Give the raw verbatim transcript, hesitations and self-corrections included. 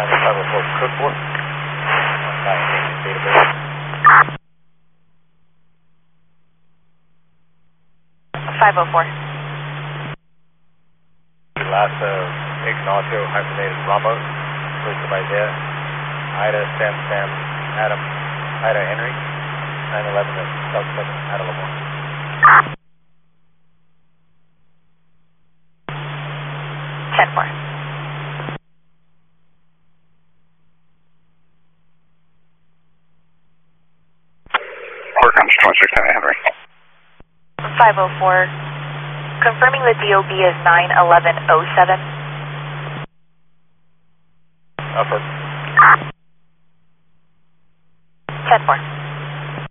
China five oh four Cookport. Database. five oh four. Lhasa Ignacio hyphenated Ramos, listed by there. Ida Sam Sam Adam Ida Henry, nine eleven at South seven Ada Lamar. ten four. Port comes twenty-six Henry. five oh four. Confirming the D O B is nine eleven oh seven. Upper. ten four.